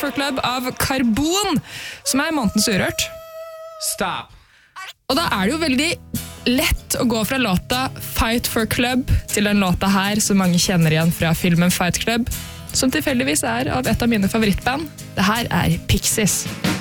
for Club av Karbon, som månedens Urørt. Stop. Og da det jo veldig lett å gå fra låta Fight for Club til den låta her som mange kjenner igjen fra filmen Fight Club, som tilfeldigvis av et av mine favorittband. Det her Pixies.